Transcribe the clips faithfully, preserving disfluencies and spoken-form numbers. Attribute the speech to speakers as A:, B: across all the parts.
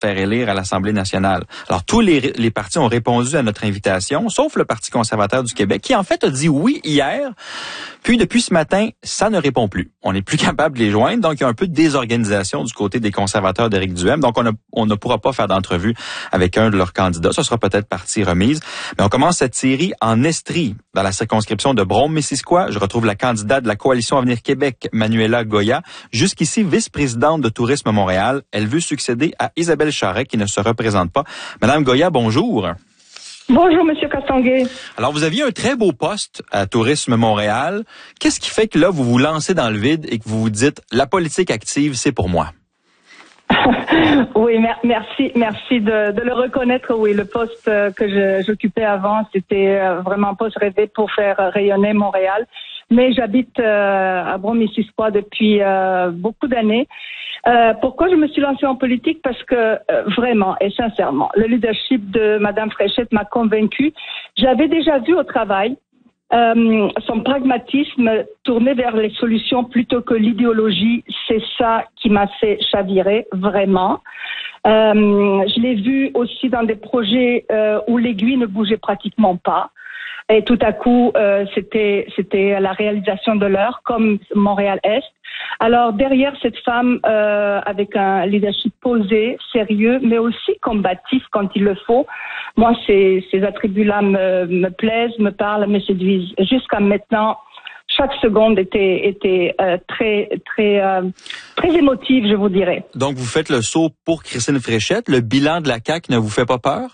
A: faire élire à l'Assemblée nationale. Alors, tous les, les partis ont répondu à notre invitation, sauf le Parti conservateur du Québec, qui en fait a dit oui hier. Puis, depuis ce matin, ça ne répond plus. On n'est plus capable de les joindre, donc il y a un peu de désorganisation du côté des conservateurs d'Éric Duhem. Donc, on, a, on ne pourra pas faire d'entrevue avec un de leurs candidats. Ce sera peut-être partie remise. Mais on commence cette série en Estrie, dans la circonscription de Brome-Missisquoi. Je retrouve la candidate de la Coalition Avenir Québec, Manuela Goya, jusqu'ici vice-présidente de Tourisme Montréal. Elle veut succéder à Isabelle Charret, qui ne se représente pas. Madame Goya, bonjour.
B: Bonjour, Monsieur Castonguay.
A: Alors, vous aviez un très beau poste à Tourisme Montréal. Qu'est-ce qui fait que là, vous vous lancez dans le vide et que vous vous dites, la politique active, c'est pour moi?
B: Oui, mer- merci, merci de, de le reconnaître. Oui, le poste que je, j'occupais avant, c'était vraiment un poste rêvé pour faire rayonner Montréal. Mais j'habite euh, à Brome-Missisquoi depuis euh, beaucoup d'années. Euh, pourquoi je me suis lancée en politique? Parce que euh, vraiment et sincèrement, le leadership de Madame Fréchette m'a convaincue. J'avais déjà vu au travail euh, son pragmatisme tourné vers les solutions plutôt que l'idéologie. C'est ça qui m'a fait chavirer, vraiment. Euh, je l'ai vu aussi dans des projets euh, où l'aiguille ne bougeait pratiquement pas. Et tout à coup, euh, c'était c'était la réalisation de l'heure, comme Montréal-Est. Alors, derrière cette femme, euh, avec un leadership posé, sérieux, mais aussi combatif quand il le faut, moi, ces, ces attributs-là me, me plaisent, me parlent, me séduisent. Jusqu'à maintenant, chaque seconde était était euh, très très euh, très émotive, je vous dirais.
A: Donc, vous faites le saut pour Christine Fréchette. Le bilan de la C A Q ne vous fait pas peur?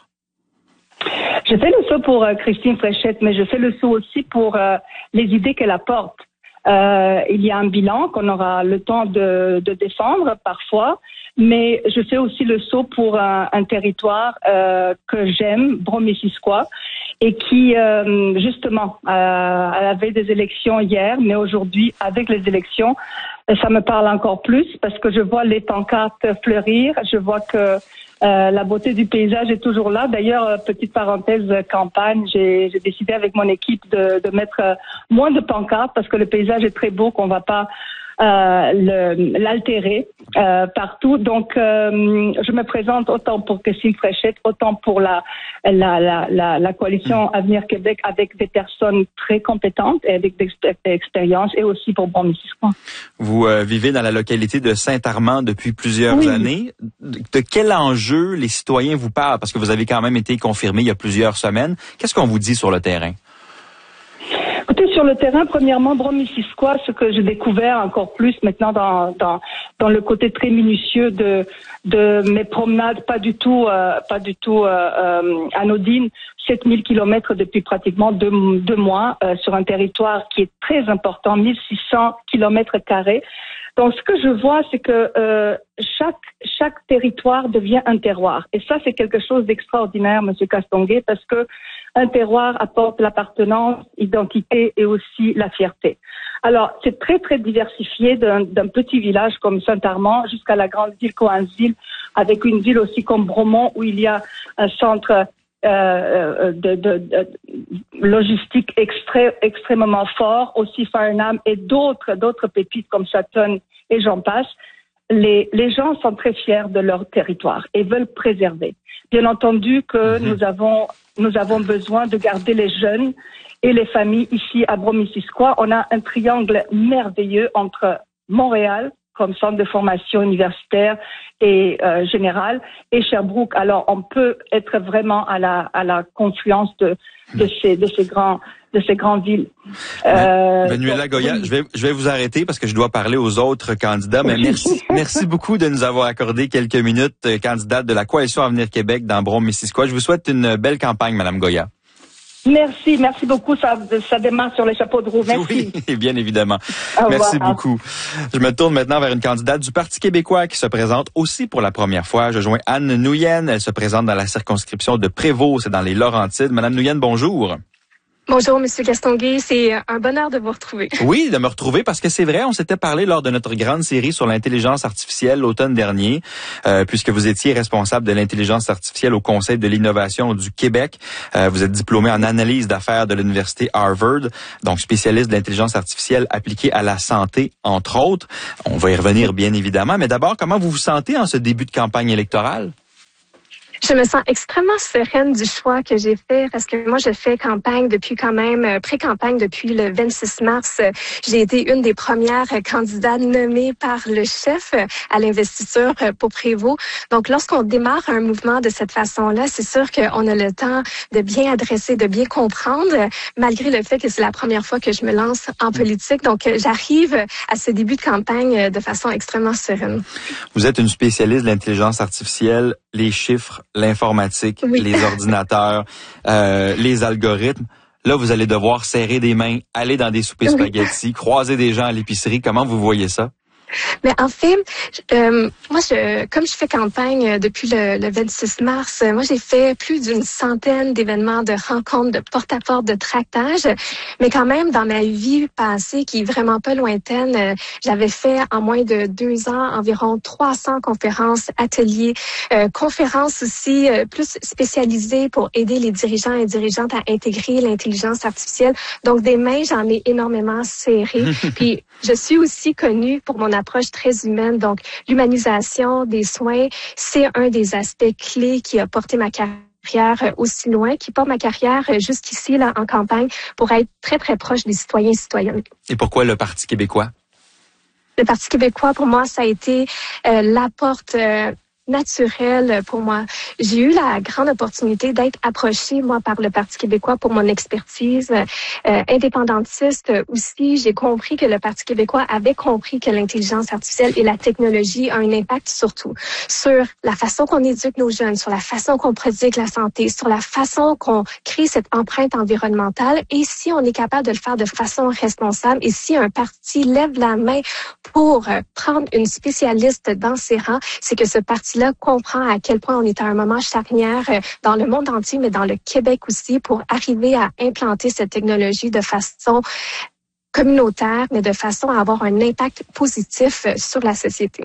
B: Je fais le saut pour euh, Christine Fréchette, mais je fais le saut aussi pour euh, les idées qu'elle apporte. Euh, il y a un bilan qu'on aura le temps de, de défendre parfois, mais je fais aussi le saut pour un, un territoire euh, que j'aime, Brome-Missisquoi, et qui, euh, justement, euh, avait des élections hier, mais aujourd'hui, avec les élections, ça me parle encore plus parce que je vois les pancartes fleurir, je vois que Euh, la beauté du paysage est toujours là. D'ailleurs, petite parenthèse campagne, j'ai, j'ai décidé avec mon équipe de, de mettre moins de pancartes parce que le paysage est très beau, qu'on va pas euh, le, l'altérer euh, partout. Donc, euh, je me présente autant pour Christine Fréchette, autant pour la la la la, la coalition Avenir Québec avec des personnes très compétentes et avec des expériences, et aussi pour Brome-Missisquoi.
A: Vous euh, vivez dans la localité de Saint-Armand depuis plusieurs
B: oui.
A: années. De quel enjeu les citoyens vous parlent? Parce que vous avez quand même été confirmé il y a plusieurs semaines. Qu'est-ce qu'on vous dit sur le terrain?
B: Écoutez, sur le terrain, premièrement, Brome-Missisquoi, ce que j'ai découvert encore plus maintenant dans dans dans le côté très minutieux de de mes promenades, pas du tout euh, pas du tout euh, euh, anodines, sept mille kilomètres depuis pratiquement deux, deux mois euh, sur un territoire qui est très important, mille six cents kilomètres carrés. Donc, ce que je vois, c'est que euh, chaque chaque territoire devient un terroir. Et ça, c'est quelque chose d'extraordinaire, Monsieur Castonguay, parce que un terroir apporte l'appartenance, l'identité et aussi la fierté. Alors, c'est très, très diversifié d'un, d'un petit village comme Saint-Armand jusqu'à la grande ville Coansville, avec une ville aussi comme Bromont, où il y a un centre euh, de, de, de logistique extré, extrêmement fort, aussi Farnham et d'autres, d'autres pépites comme Sutton et j'en passe. Les, les gens sont très fiers de leur territoire et veulent préserver. Bien entendu que mmh. nous avons, nous avons besoin de garder les jeunes et les familles ici à Brome-Missisquoi. On a un triangle merveilleux entre Montréal, comme centre de formation universitaire et euh, générale, et Sherbrooke. Alors, on peut être vraiment à la à la confluence de de ces de ces grands de ces grandes villes.
A: Euh, Manuela Goya, oui. je vais je vais vous arrêter parce que je dois parler aux autres candidats, mais merci merci beaucoup de nous avoir accordé quelques minutes, candidate de la Coalition Avenir Québec dans Brome-Missisquoi. Je vous souhaite une belle campagne, Madame Goya.
B: Merci, merci beaucoup. Ça, ça démarre sur les chapeaux de roue. Merci.
A: Oui, bien évidemment. Merci beaucoup. Je me tourne maintenant vers une candidate du Parti québécois qui se présente aussi pour la première fois. Je joins Anne Nouyen. Elle se présente dans la circonscription de Prévost, c'est dans les Laurentides. Madame Nouyen, bonjour.
C: Bonjour, Monsieur Castonguay. C'est un bonheur de vous retrouver.
A: Oui, de me retrouver parce que c'est vrai, on s'était parlé lors de notre grande série sur l'intelligence artificielle l'automne dernier, euh, puisque vous étiez responsable de l'intelligence artificielle au Conseil de l'innovation du Québec. Euh, vous êtes diplômé en analyse d'affaires de l'Université Harvard, donc spécialiste de l'intelligence artificielle appliquée à la santé, entre autres. On va y revenir bien évidemment, mais d'abord, comment vous vous sentez en ce début de campagne électorale?
C: Je me sens extrêmement sereine du choix que j'ai fait parce que moi, je fais campagne depuis quand même, pré-campagne depuis le vingt-six mars. J'ai été une des premières candidates nommées par le chef à l'investiture pour Prévost. Donc, lorsqu'on démarre un mouvement de cette façon-là, c'est sûr qu'on a le temps de bien adresser, de bien comprendre, malgré le fait que c'est la première fois que je me lance en politique. Donc, j'arrive à ce début de campagne de façon extrêmement sereine.
A: Vous êtes une spécialiste de l'intelligence artificielle, les chiffres, l'informatique, oui. les ordinateurs, euh, les algorithmes. Là, vous allez devoir serrer des mains, aller dans des soupers spaghettis, oui. croiser des gens à l'épicerie. Comment vous voyez ça?
C: Mais en fait, euh, moi, je, comme je fais campagne depuis le, le vingt-six mars, moi, j'ai fait plus d'une centaine d'événements, de rencontres, de porte-à-porte, de tractage. Mais quand même, dans ma vie passée, qui est vraiment pas lointaine, j'avais fait en moins de deux ans environ trois cents conférences, ateliers, euh, conférences aussi euh, plus spécialisées pour aider les dirigeants et dirigeantes à intégrer l'intelligence artificielle. Donc, des mains, j'en ai énormément serré. Puis, je suis aussi connue pour mon approche très humaine. Donc, l'humanisation des soins, c'est un des aspects clés qui a porté ma carrière aussi loin, qui porte ma carrière jusqu'ici là en campagne pour être très, très proche des citoyens et citoyennes.
A: Et pourquoi le Parti québécois?
C: Le Parti québécois, pour moi, ça a été euh, la porte... Euh, naturel pour moi. J'ai eu la grande opportunité d'être approchée, moi, par le Parti québécois pour mon expertise euh, indépendantiste aussi. J'ai compris que le Parti québécois avait compris que l'intelligence artificielle et la technologie ont un impact surtout sur la façon qu'on éduque nos jeunes, sur la façon qu'on pratique la santé, sur la façon qu'on crée cette empreinte environnementale. Et si on est capable de le faire de façon responsable, et si un parti lève la main pour euh, prendre une spécialiste dans ses rangs, c'est que ce parti là comprend à quel point on est à un moment charnière dans le monde entier, mais dans le Québec aussi, pour arriver à implanter cette technologie de façon communautaire, mais de façon à avoir un impact positif sur la société.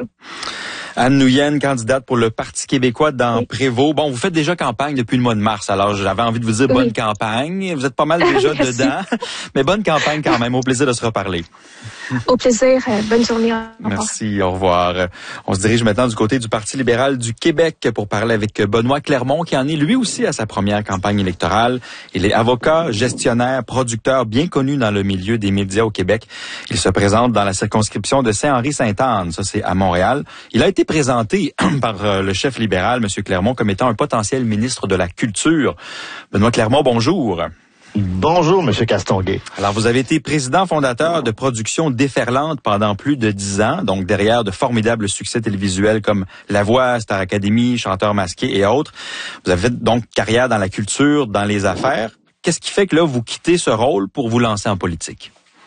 A: Anne Nouyen, candidate pour le Parti québécois dans oui. Prévost. Bon, vous faites déjà campagne depuis le mois de mars, alors j'avais envie de vous dire oui. bonne campagne. Vous êtes pas mal déjà dedans, mais bonne campagne quand même. Au plaisir de se reparler.
C: Au plaisir. Bonne journée.
A: Au Merci. Au revoir. On se dirige maintenant du côté du Parti libéral du Québec pour parler avec Benoît Clermont, qui en est lui aussi à sa première campagne électorale. Il est avocat, gestionnaire, producteur bien connu dans le milieu des médias au Québec. Il se présente dans la circonscription de Saint-Henri-Sainte-Anne. Ça, c'est à Montréal. Il a été présenté par le chef libéral, M. Clermont, comme étant un potentiel ministre de la Culture. Benoît Clermont, bonjour.
D: Bonjour, M. Castonguay.
A: Alors, vous avez été président fondateur de Productions Déferlantes pendant plus de dix ans, donc derrière de formidables succès télévisuels comme La Voix, Star Academy, Chanteur masqué et autres. Vous avez fait donc carrière dans la culture, dans les affaires. Qu'est-ce qui fait que là, vous quittez ce rôle pour vous lancer en politique?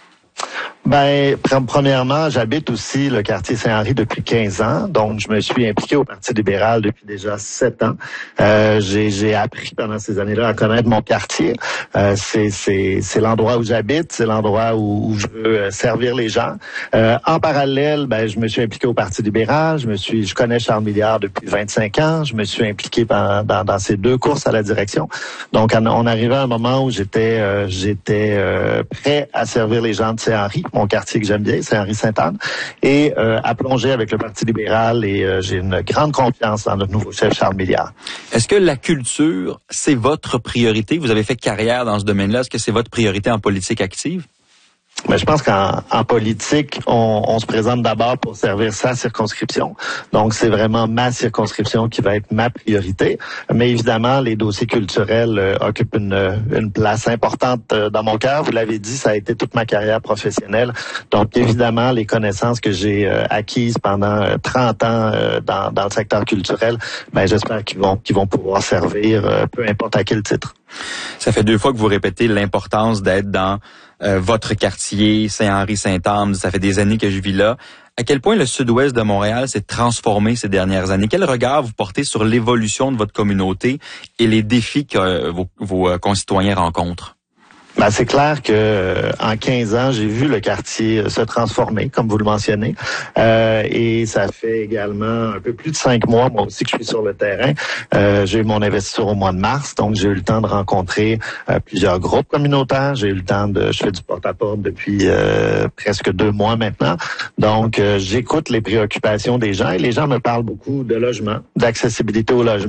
D: Ben, premièrement, j'habite aussi le quartier Saint-Henri depuis quinze ans, donc je me suis impliqué au Parti libéral depuis déjà sept ans. Euh, j'ai, j'ai appris pendant ces années-là à connaître mon quartier. Euh, c'est, c'est, c'est l'endroit où j'habite, c'est l'endroit où, où je veux servir les gens. Euh, en parallèle, ben, je me suis impliqué au Parti libéral. Je me suis, je connais Charles Milliard depuis vingt-cinq ans. Je me suis impliqué dans, dans, dans ces deux courses à la direction. Donc, on, on arrivait à un moment où j'étais, euh, j'étais euh, prêt à servir les gens de Saint-Henri, mon quartier que j'aime bien, Saint-Henri-Sainte-Anne, et euh, à plonger avec le Parti libéral, et euh, j'ai une grande confiance dans notre nouveau chef, Charles Milliard.
A: Est-ce que la culture, c'est votre priorité? Vous avez fait carrière dans ce domaine-là. Est-ce que c'est votre priorité en politique active?
D: Mais je pense qu'en en politique, on, on se présente d'abord pour servir sa circonscription. Donc, c'est vraiment ma circonscription qui va être ma priorité. Mais évidemment, les dossiers culturels euh, occupent une, une place importante euh, dans mon cœur. Vous l'avez dit, ça a été toute ma carrière professionnelle. Donc, évidemment, les connaissances que j'ai euh, acquises pendant euh, trente ans euh, dans, dans le secteur culturel, ben, j'espère qu'ils vont, qu'ils vont pouvoir servir, euh, peu importe à quel titre.
A: Ça fait deux fois que vous répétez l'importance d'être dans euh, votre quartier, Saint-Henri-Sainte-Anne. Ça fait des années que je vis là. À quel point le sud-ouest de Montréal s'est transformé ces dernières années? Quel regard vous portez sur l'évolution de votre communauté et les défis que euh, vos, vos euh, concitoyens rencontrent?
D: Ben, c'est clair que euh, en quinze ans, j'ai vu le quartier se transformer, comme vous le mentionnez. Euh, et ça fait également un peu plus de cinq mois, moi aussi, que je suis sur le terrain. Euh, j'ai eu mon investiture au mois de mars, donc j'ai eu le temps de rencontrer euh, plusieurs groupes communautaires. J'ai eu le temps de... Je fais du porte-à-porte depuis euh, presque deux mois maintenant. Donc, euh, j'écoute les préoccupations des gens et les gens me parlent beaucoup de logement, d'accessibilité au logement.